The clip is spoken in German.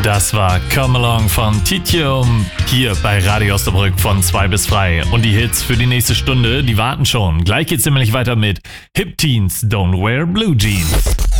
Das war Come Along von Titium hier bei Radio Osnabrück von 2 bis 3. Und die Hits für die nächste Stunde, die warten schon. Gleich geht's nämlich weiter mit Hip Teens Don't Wear Blue Jeans.